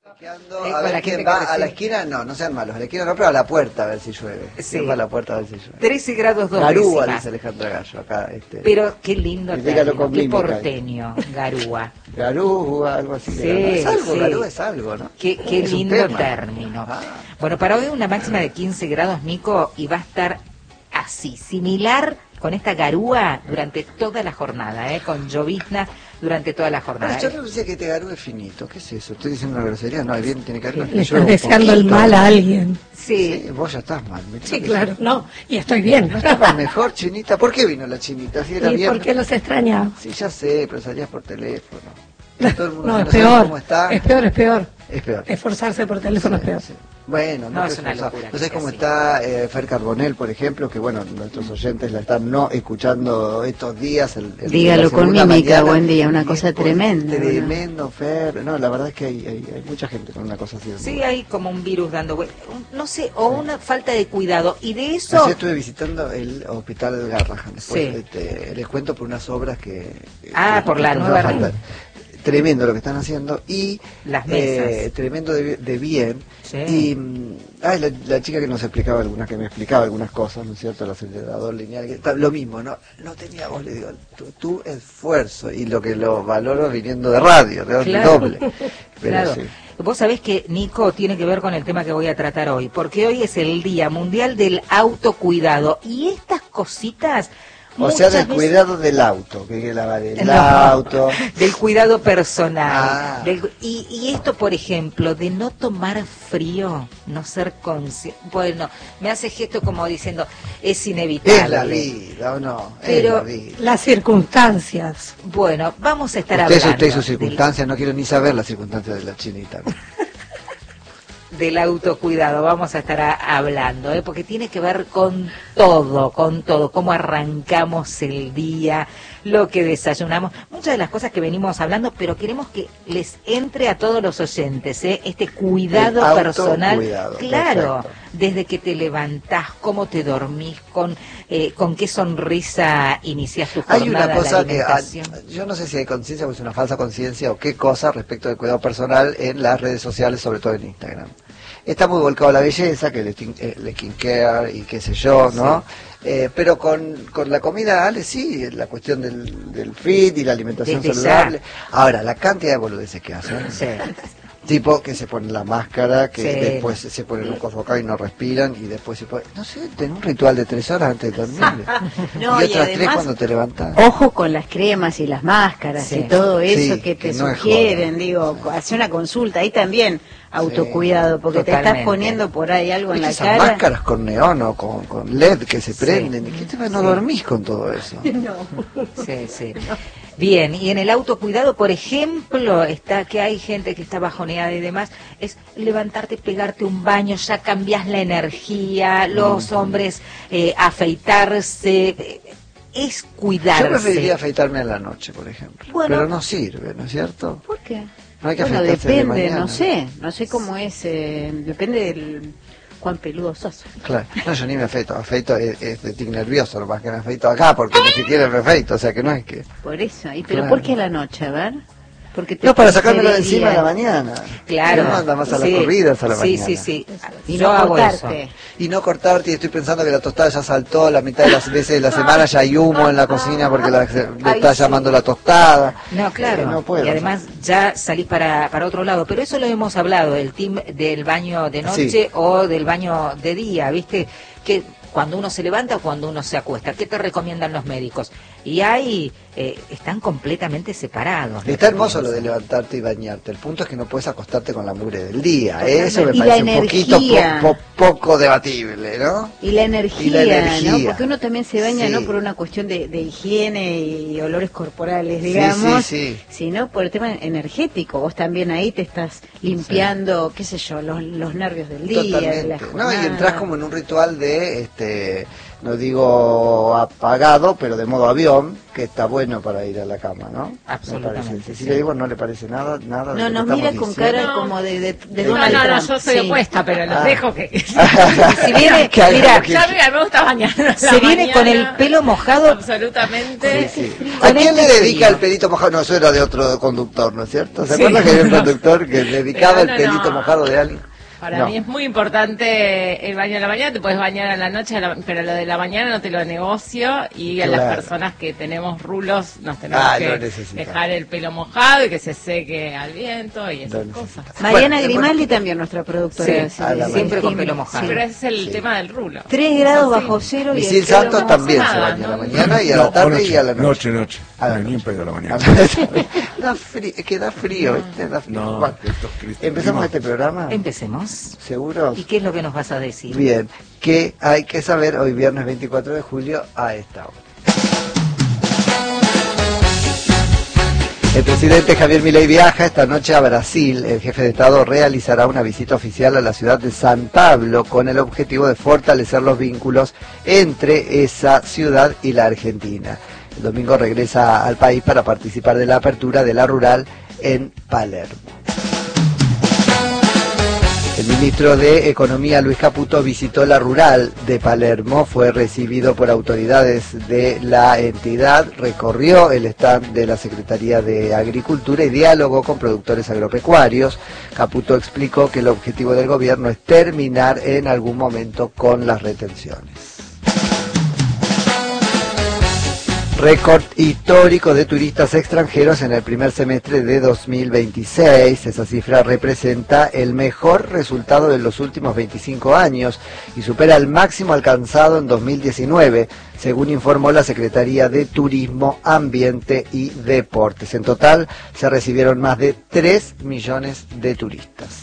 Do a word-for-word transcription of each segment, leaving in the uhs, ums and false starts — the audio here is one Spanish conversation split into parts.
Chequeando, a ver quién va a la esquina, no, no sean malos, a la esquina no, pero a la puerta a ver si llueve. Sí. ¿Quién va a la puerta a ver si llueve? trece grados dos Garúa, décimas. dice Alejandra Gallo, acá. Este, pero qué lindo término, qué mímica, porteño, Garúa. Garúa, algo así. Sí, es algo, sí. Garúa es algo, ¿no? Qué, qué es lindo término. Ah. Bueno, para hoy una máxima de quince grados, Nico, y va a estar así, similar con esta garúa durante toda la jornada, ¿eh? Con llovizna durante toda la jornada. Ah, yo no pensé que te garúa es finito. ¿Qué es eso? ¿Estoy diciendo una grosería? No, bien tiene que ver. Le estás deseando el mal a alguien. Sí. Sí, vos ya estás mal. Sí, claro, no, y estoy bien. ¿No estabas mejor, Chinita? ¿Por qué vino la Chinita? Si era ¿Y bien. por qué los extrañaba? Sí, ya sé, pero salías por teléfono. Todo el mundo No, que es no sabe peor, cómo está. es peor, es peor. Es peor. Esforzarse por teléfono Sí, es peor. sí. Bueno, no, No, te es una esforzás. locura No sabés que cómo sea está eh, Fer Carbonell, por ejemplo, que bueno, nuestros oyentes la están no escuchando estos días. El, el, Dígalo la con segunda mímica, mañana, buen día, una y cosa es por- tremenda, Tremendo, Fer. No, la verdad es que hay, hay, hay mucha gente con una cosa así. Sí, hay como un virus dando vueltas, no sé, o una falta de cuidado, y de eso... Yo estuve visitando el hospital Garrahan. Después Sí. este, les cuento por unas obras que... Ah, que- por que la están nueva trabajando. red. Tremendo lo que están haciendo y Las mesas. eh, tremendo de, de bien. Sí. Y mm, ay, la, la chica que nos explicaba algunas, que me explicaba algunas cosas, ¿no es cierto? El acelerador lineal, que, ta- lo mismo, ¿no? No tenía voz, le digo, tu, tu esfuerzo, y lo que lo valoro viniendo de radio, de Claro. doble. Pero Claro. sí. Vos sabés que, Nico, tiene que ver con el tema que voy a tratar hoy, porque hoy es el Día Mundial del Autocuidado, y estas cositas... O sea, del muchas veces- cuidado del auto, que hay que lavar el No, auto. del cuidado personal. Ah. Del- y, y esto, por ejemplo, de no tomar frío, no ser consciente. Bueno, me hace gesto como diciendo, es inevitable. Es la vida, ¿o no? Pero- es la vida. Las circunstancias. Bueno, vamos a estar Usted, hablando usted y sus del- circunstancias, no quiero ni saber las circunstancias de la Chinita. del autocuidado, vamos a estar a- hablando, ¿eh? Porque tiene que ver con todo, con todo, cómo arrancamos el día, lo que desayunamos, muchas de las cosas que venimos hablando, pero queremos que les entre a todos los oyentes, ¿eh? Este cuidado El personal, autocuidado, claro, perfecto. desde que te levantás, cómo te dormís, con eh, con qué sonrisa iniciás tu jornada. Hay una cosa la que, ah, alimentación. yo no sé si hay conciencia o es una falsa conciencia o qué cosa respecto del cuidado personal en las redes sociales, sobre todo en Instagram. Está muy volcado a la belleza, que el, skin- el skincare y qué sé yo, ¿no? Eh, pero con, con la comida, Ale, sí, la cuestión del, del fit y la alimentación Desde saludable. Ahora, la cantidad de boludeces que hacen. Sí. Tipo que se ponen la máscara, que Sí. después se ponen un cofocado y no respiran, y después se ponen... No sé, ten un ritual de tres horas antes de dormir. No, y y otras tres además- cuando te levantas. Ojo con las cremas y las máscaras Sí. y todo eso Sí, que te que no es sugieren, joda. digo, hace una consulta, ahí también autocuidado, porque te totalmente. estás poniendo por ahí algo en ¿Viste la esas cara. máscaras con neón o con, con L E D que se Sí. prenden? ¿Y qué te no Sí. dormís con todo eso? Sí, sí. Bien, y en el autocuidado, por ejemplo, está que hay gente que está bajoneada y demás, es levantarte, pegarte un baño, ya cambias la energía, los hombres eh, afeitarse, eh, es cuidarse. Yo preferiría afeitarme a la noche, por ejemplo. Bueno. Pero no sirve, ¿no es cierto? ¿Por qué? No hay que Bueno, afeitarse de depende, mañana. no sé, no sé cómo es, eh, depende del cuán peludo sos. Claro, no, yo ni me afeito, afeito es, es de tic nervioso, nomás que me afeito acá, porque ni siquiera me afeito, o sea que no es que... Por eso, ¿y pero Claro. por qué a la noche? A ver. Porque te No, para sacármelo de preferiría- encima a la mañana. Claro. Uno anda más a Sí, las corridas a la sí, mañana. Sí, sí, Y Yo no hago cortarte. eso. Y no cortarte, y estoy pensando que la tostada ya saltó, la mitad de las veces de la semana ya hay humo en la cocina porque la, le Ay, está sí. llamando la tostada. No, claro. Eh, no puedo. Y además ya salís para, para otro lado. Pero eso lo hemos hablado, el team del baño de noche Sí. o del baño de día, ¿viste? Que cuando uno se levanta o cuando uno se acuesta, ¿qué te recomiendan los médicos? Y ahí eh, están completamente separados. ¿no? Está hermoso lo de levantarte y bañarte. El punto es que no puedes acostarte con la mugre del día. ¿eh? Eso me Y la parece un poquito energía. po- po- poco debatible, ¿no? Y la energía, Y la energía. ¿no? Porque uno también se baña Sí. no por una cuestión de, de higiene y olores corporales, Sí, digamos, sí, sí. sino por el tema energético. Vos también ahí te estás limpiando, qué sé yo, los, los nervios del día, de la Totalmente. ¿no? Y jornada. entras como en un ritual de este no digo apagado, pero de modo avión, que está bueno para ir a la cama, ¿no? Absolutamente. Si Sí. le digo, no le parece nada, nada. No, de nos lo que mira estamos con diciendo. cara como de, de, de No, Donald no, no, Trump. yo soy Sí. opuesta, pero los Ah. dejo que... Si viene, Que haga mira, lo que Ya mira, me gusta bañar. a la se viene con el mañana, pelo mojado. Absolutamente. Sí, sí. ¿A Con quién le este dedica frío. el pelito mojado? No, eso era de otro conductor, ¿no es cierto? ¿Se Sí. acuerdan que había un conductor que dedicaba Pero el no, pelito no. mojado de alguien? Para No. mí es muy importante el baño a la mañana, te puedes bañar a la noche, a la- pero lo de la mañana no te lo negocio y a Claro. las personas que tenemos rulos nos tenemos Ah, que lo necesitamos. dejar el pelo mojado y que se seque al viento y esas Lo cosas. necesitamos. Mariana Bueno, Grimaldi también, nuestra productora. Sí, a la siempre con Sí, pelo sí. mojado. Pero ese es el Sí. tema del rulo. Tres grados Así. bajo cero y Misil el pelo Santos no también pasa se nada, baña a la ¿no? mañana y a No, la tarde noche, y a la noche. Noche, noche. A la No, ni en noche. pedo a la mañana. Da frío, es que da frío, ¿viste? Da frío. No, Bueno, estos cristos ¿empezamos primos. este programa? Empecemos. ¿Seguros? ¿Y qué es lo que nos vas a decir? Bien, ¿qué hay que saber hoy viernes veinticuatro de julio a esta hora? El presidente Javier Milei viaja esta noche a Brasil. El jefe de Estado realizará una visita oficial a la ciudad de San Pablo con el objetivo de fortalecer los vínculos entre esa ciudad y la Argentina. El domingo regresa al país para participar de la apertura de la rural en Palermo. El ministro de Economía, Luis Caputo, visitó la rural de Palermo, fue recibido por autoridades de la entidad, recorrió el stand de la Secretaría de Agricultura y dialogó con productores agropecuarios. Caputo explicó que el objetivo del gobierno es terminar en algún momento con las retenciones. Récord histórico de turistas extranjeros en el primer semestre de dos mil veintiséis. Esa cifra representa el mejor resultado de los últimos veinticinco años y supera el máximo alcanzado en dos mil diecinueve, según informó la Secretaría de Turismo, Ambiente y Deportes. En total se recibieron más de tres millones de turistas.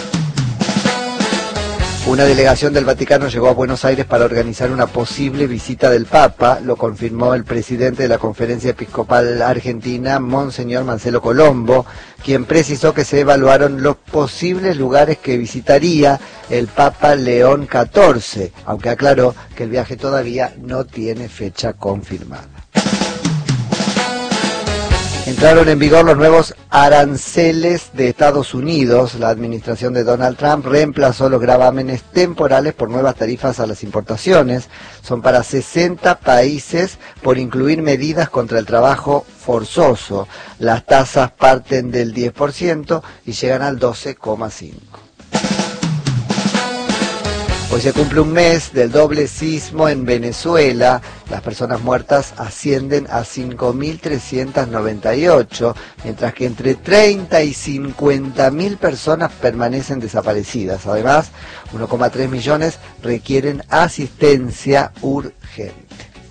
Una delegación del Vaticano llegó a Buenos Aires para organizar una posible visita del Papa, lo confirmó el presidente de la Conferencia Episcopal Argentina, Monseñor Marcelo Colombo, quien precisó que se evaluaron los posibles lugares que visitaría el Papa León catorce, aunque aclaró que el viaje todavía no tiene fecha confirmada. Entraron en vigor los nuevos aranceles de Estados Unidos. La administración de Donald Trump reemplazó los gravámenes temporales por nuevas tarifas a las importaciones. Son para sesenta países por incluir medidas contra el trabajo forzoso. Las tasas parten del diez por ciento y llegan al doce coma cinco por ciento. Hoy se cumple un mes del doble sismo en Venezuela. Las personas muertas ascienden a cinco mil trescientas noventa y ocho, mientras que entre treinta y cincuenta mil personas permanecen desaparecidas. Además, uno coma tres millones requieren asistencia urgente.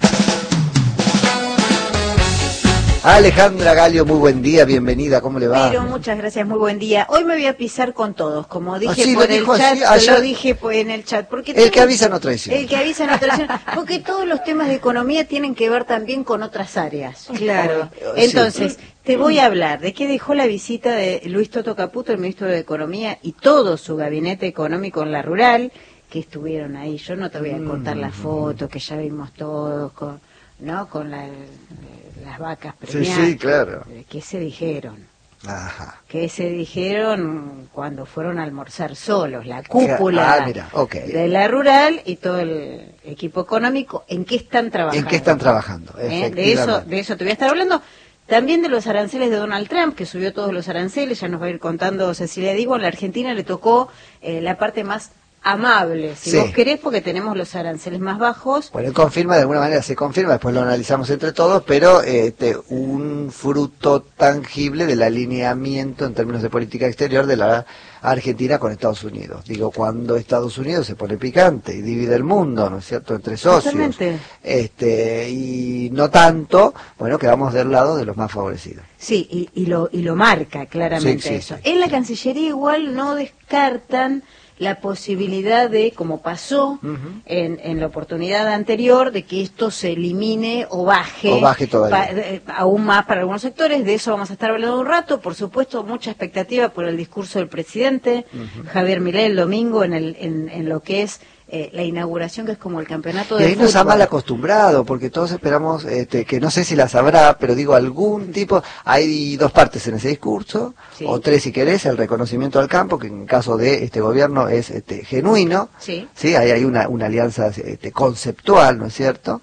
Alejandra Galio, muy buen día, bienvenida, ¿cómo le va? Pero muchas gracias, muy buen día. Hoy me voy a pisar con todos, como dije Ah, sí, por lo el dijo chat, así, ayer. lo dije pues, en el chat. Porque El tengo- que avisa no traiciona. El que avisa no traiciona, porque todos los temas de economía tienen que ver también con otras áreas. Claro. Entonces, te voy a hablar de qué dejó la visita de Luis Toto Caputo, el ministro de Economía, y todo su gabinete económico en la rural, que estuvieron ahí. Yo no te voy a contar Mm. las fotos que ya vimos todos, con, ¿no? Con la- las vacas Sí, premiadas. sí, claro. ¿Qué se dijeron? Ajá. Que se dijeron cuando fueron a almorzar solos, la cúpula Ah, mira, ok. de la rural y todo el equipo económico, ¿en qué están trabajando? ¿En qué están trabajando? ¿Eh? De eso, Efectivamente. de eso te voy a estar hablando. También de los aranceles de Donald Trump, que subió todos los aranceles, ya nos va a ir contando Cecilia Digo. En la Argentina le tocó eh, la parte más amable, si Sí. vos querés, porque tenemos los aranceles más bajos. Bueno, él confirma, de alguna manera se confirma, después lo analizamos entre todos, pero este, un fruto tangible del alineamiento en términos de política exterior de la Argentina con Estados Unidos. Digo, cuando Estados Unidos se pone picante y divide el mundo, ¿no es cierto?, entre socios. Totalmente. Este, y no tanto, bueno, quedamos del lado de los más favorecidos. Sí, y, y, lo, y lo marca claramente Sí, sí, eso. sí. En la Cancillería igual no descartan la posibilidad de, como pasó Ujú. en, en la oportunidad anterior, de que esto se elimine o baje, O baje todavía. pa- eh, aún más para algunos sectores. De eso vamos a estar hablando un rato. Por supuesto, mucha expectativa por el discurso del presidente Javier Milei el domingo en, el, en, en lo que es eh, la inauguración, que es como el campeonato Y de ahí fútbol. nos ha mal acostumbrado, porque todos esperamos, este, que no sé si las habrá, pero digo, algún tipo, hay dos partes en ese discurso, Sí. o tres si querés, el reconocimiento al campo, que en caso de este gobierno es este, genuino, Sí. ¿sí? Ahí hay una, una alianza este, conceptual, ¿no es cierto?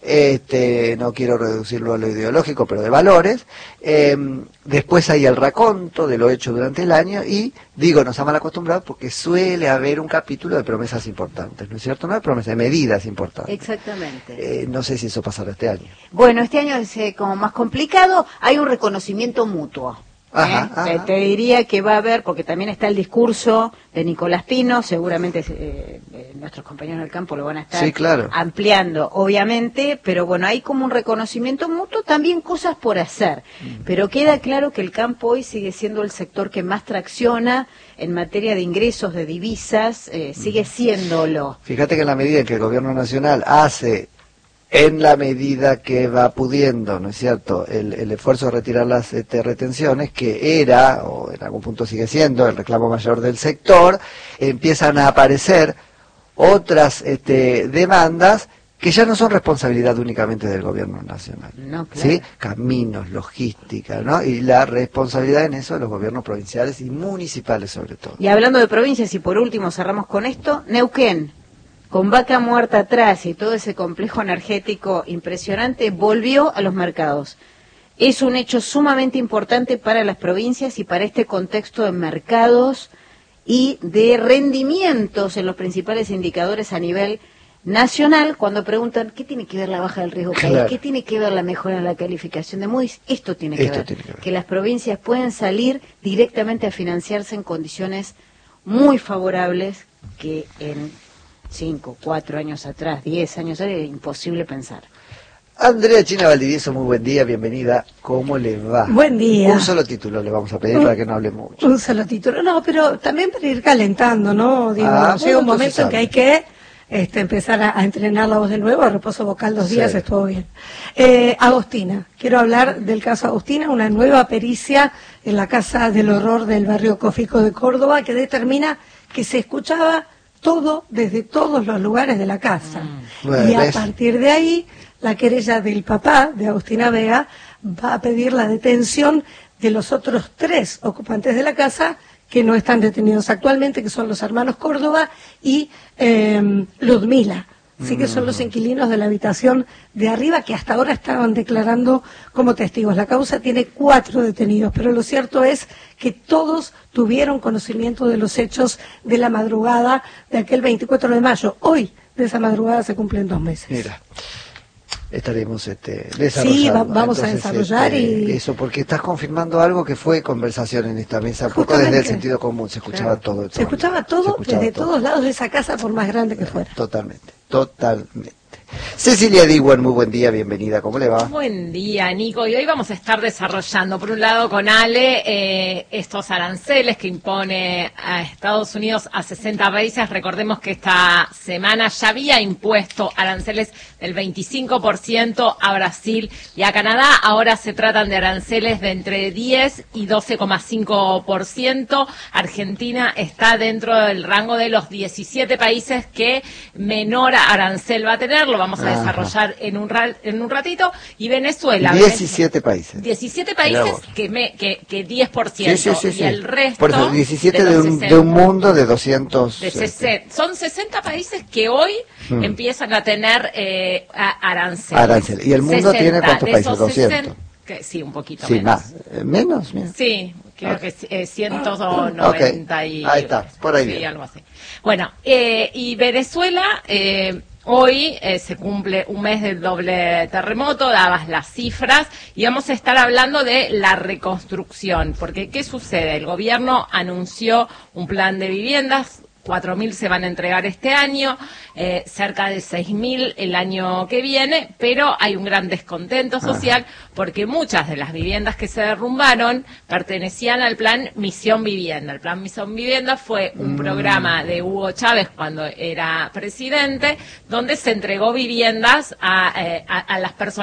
Este, no quiero reducirlo a lo ideológico, pero de valores. Eh, después hay el raconto de lo hecho durante el año y, digo, nos ha mal acostumbrado porque suele haber un capítulo de promesas importantes, ¿no es cierto? No de promesas, de medidas importantes. Exactamente. Eh, no sé si eso pasará este año. Bueno, este año es eh, como más complicado, hay un reconocimiento mutuo. Ajá, ¿eh? ajá. Te, te diría que va a haber, porque también está el discurso de Nicolás Pino, seguramente eh, eh, nuestros compañeros del campo lo van a estar Sí, claro. ampliando, obviamente, pero bueno, hay como un reconocimiento mutuo, también cosas por hacer, Mm. pero queda claro que el campo hoy sigue siendo el sector que más tracciona en materia de ingresos, de divisas, eh, sigue Mm. siéndolo. Fíjate que en la medida en que el gobierno nacional hace, en la medida que va pudiendo, ¿no es cierto?, el, el esfuerzo de retirar las este, retenciones, que era, o en algún punto sigue siendo, el reclamo mayor del sector, empiezan a aparecer otras este, demandas que ya no son responsabilidad únicamente del gobierno nacional. No, claro. ¿Sí? Caminos, logística, ¿no? Y la responsabilidad en eso de los gobiernos provinciales y municipales sobre todo. Y hablando de provincias, y por último cerramos con esto, Neuquén, con Vaca Muerta atrás y todo ese complejo energético impresionante, volvió a los mercados. Es un hecho sumamente importante para las provincias y para este contexto de mercados y de rendimientos en los principales indicadores a nivel nacional. Cuando preguntan qué tiene que ver la baja del riesgo país, Claro. qué tiene que ver la mejora en la calificación de Moody's, esto tiene que, Esto ver, tiene que ver. que las provincias pueden salir directamente a financiarse en condiciones muy favorables que en cinco, cuatro años atrás, diez años atrás, era imposible pensar. Andrea China Valdivieso, muy buen día, bienvenida. ¿Cómo le va? Buen día. Un solo título le vamos a pedir para que no hable mucho. Un solo título. No, pero también para ir calentando, ¿no? Digo, Ah, llega bueno, un momento entonces en que hay que este, empezar a, a entrenar la voz de nuevo, reposo vocal dos días, Sí. estuvo bien. Eh, Agostina, quiero hablar del caso Agostina, una nueva pericia en la Casa del Horror del barrio Cófico de Córdoba que determina que se escuchaba todo desde todos los lugares de la casa. Bueno, y a ¿ves? partir de ahí, la querella del papá de Agostina Vega va a pedir la detención de los otros tres ocupantes de la casa que no están detenidos actualmente, que son los hermanos Córdoba y eh, Ludmila. Sí, que son los inquilinos de la habitación de arriba, que hasta ahora estaban declarando como testigos. La causa tiene cuatro detenidos, pero lo cierto es que todos tuvieron conocimiento de los hechos de la madrugada de aquel veinticuatro de mayo. Hoy, de esa madrugada, se cumplen dos meses. Mira, estaremos este, desarrollando. Sí, va- vamos a Entonces, desarrollar este, y- eso, porque estás confirmando algo que fue conversación en esta mesa, poco desde el Justamente. sentido común, se escuchaba todo. Se escuchaba todo Se escuchaba desde todo. todos lados de esa casa, por más grande que fuera. Totalmente, totalmente. Cecilia Diwan, muy buen día, bienvenida, ¿cómo le va? Buen día, Nico. Y hoy vamos a estar desarrollando, por un lado, con Ale, eh, estos aranceles que impone a Estados Unidos a sesenta países. Recordemos que esta semana ya había impuesto aranceles del veinticinco por ciento a Brasil y a Canadá. Ahora se tratan de aranceles de entre diez y doce coma cinco por ciento. Argentina está dentro del rango de los diecisiete países que menor arancel va a tener. Lo vamos a Ajá. desarrollar en un, ra- en un ratito. Y Venezuela. diecisiete países. diecisiete Mirá países vos. que, me, que, que diez por ciento. Sí, sí, sí, sí. Y el resto. Por eso, diecisiete de de, los un, sesenta. de un mundo de doscientos. De este, sesenta. Son sesenta países que hoy Hmm. empiezan a tener eh, a- aranceles. Arancel. ¿Y el mundo tiene cuántos de países? esos doscientos. sesenta que, sí, un poquito Sí, menos. más. Eh, ¿Menos? Mira. Sí, creo Ok. que eh, ciento noventa y... Ahí está, por ahí sí, viene. algo así. Bueno, eh, y Venezuela... Eh, Hoy eh, se cumple un mes del doble terremoto, dadas las cifras, y vamos a estar hablando de la reconstrucción, porque ¿qué sucede? El gobierno anunció un plan de viviendas, cuatro mil se van a entregar este año, eh, cerca de seis mil el año que viene, pero hay un gran descontento social porque muchas de las viviendas que se derrumbaron pertenecían al plan Misión Vivienda. El plan Misión Vivienda fue un Mm. programa de Hugo Chávez cuando era presidente, donde se entregó viviendas a, eh, a, a las personas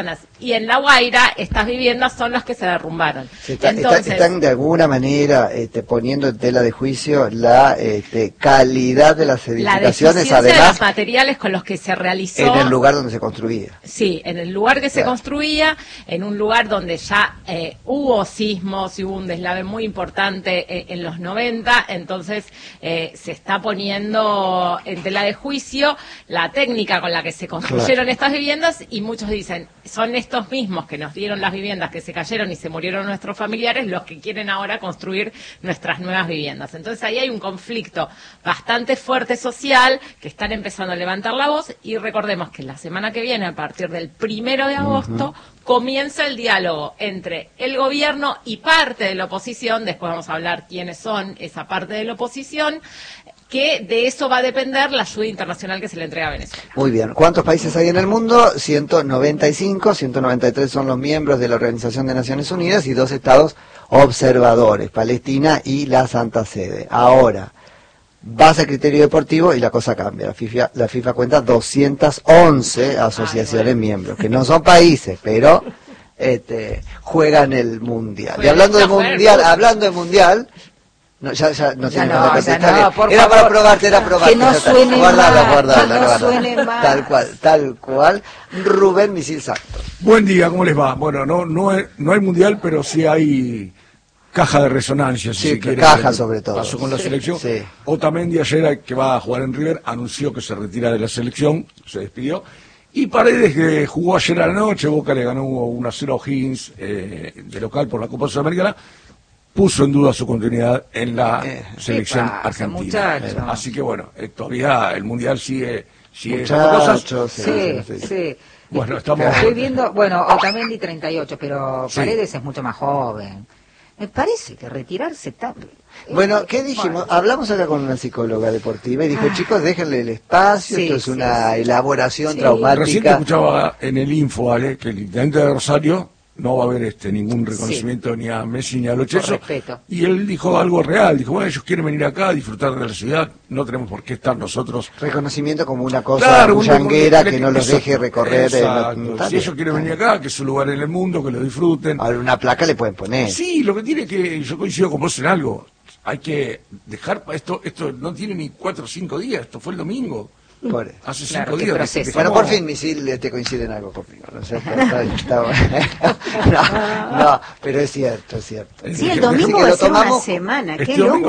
y en La Guaira estas viviendas son las que se derrumbaron. Se está- Entonces, está- están de alguna manera este, poniendo en tela de juicio la este, calidad de las la edificaciones, deficiencia de además los materiales con los que se realizó. en el lugar donde se construía. Sí, en el lugar que se Claro. construía, en un lugar donde ya eh, hubo sismos y hubo un deslave muy importante eh, en los noventa, entonces eh, se está poniendo en tela de juicio la técnica con la que se construyeron estas viviendas, y muchos dicen, son estos mismos que nos dieron las viviendas que se cayeron y se murieron nuestros familiares los que quieren ahora construir nuestras nuevas viviendas. Entonces ahí hay un conflicto bastante fuerte social, que están empezando a levantar la voz, y recordemos que la semana que viene, a partir del primero de agosto, comienza el diálogo entre el gobierno y parte de la oposición. Después vamos a hablar quiénes son esa parte de la oposición, que de eso va a depender la ayuda internacional que se le entrega a Venezuela. Muy bien. ¿Cuántos países hay en el mundo? ciento noventa y cinco, ciento noventa y tres son los miembros de la Organización de Naciones Unidas y dos estados observadores, Palestina y la Santa Sede. Ahora, base criterio deportivo y la cosa cambia. La FIFA, la FIFA cuenta doscientas once asociaciones Ay, bueno. miembros, que no son países, pero este, juegan el mundial. Y Juegan- hablando de no, juegan el mundial, fútbol. hablando de mundial, no, ya, ya no Ya tiene no, nada que ya contestar. no, por Era para favor. probarte, era probarte. Que no ya está. suene Guardala, más, guardala, que no guardala. suene más. Tal cual, tal cual. Rubén Misil Santos. Buen día, ¿cómo les va? Bueno, no no hay, no hay mundial, pero sí hay caja de resonancia, si Sí, se quiere. caja que sobre todo. Pasó con la Sí, selección. sí. Otamendi ayer, que va a jugar en River, anunció que se retira de la selección, se despidió. Y Paredes, que jugó ayer a la noche, Boca le ganó uno a cero a O'Higgins eh, de local por la Copa Sudamericana, puso en duda su continuidad en la Eh, selección ¿qué pasa, argentina. muchacho? Así que bueno, eh, todavía el mundial sigue, sigue dando cosas. Muchachos, Sí, sí, sí. sí. Bueno, estamos... Estoy viendo, bueno, Otamendi treinta y ocho, pero Sí. Paredes es mucho más joven. Me parece que retirarse está... Bueno, ¿qué dijimos? Hablamos acá con una psicóloga deportiva y dijo, chicos, déjenle el espacio, Sí, esto es sí, una sí. elaboración Sí. Recién te traumática. escuchaba en el info, Ale, que el intendente de Rosario no va a haber este ningún reconocimiento ni a Messi ni a Lo Celso. respeto. Y él dijo algo real, dijo, bueno, ellos quieren venir acá a disfrutar de la ciudad, no tenemos por qué estar nosotros. Reconocimiento como una cosa Claro, un- bullanguera un- que no los exacto, deje recorrer. eh, exacto. no- está Si bien. ellos quieren venir acá, que es su lugar en el mundo, que lo disfruten. Ahora, una placa le pueden poner. Sí, lo que tiene que, yo coincido con vos en algo, hay que dejar, esto esto no tiene ni cuatro o cinco días, esto fue el domingo, Por eso. hace Claro, cinco qué días. proceso. dejamos- Bueno, por fin, Misil, te coincide en algo conmigo. No, sé, está- está- está bueno. no, no, pero es cierto, es cierto. Sí, el Así domingo que va lo a ser una tomamos- semana, qué Este domingo